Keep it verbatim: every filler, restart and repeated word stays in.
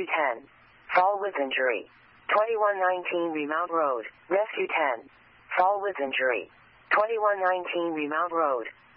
Rescue ten. Fall with injury. twenty-one nineteen Remount Road. Rescue ten. Fall with injury. twenty-one nineteen Remount Road.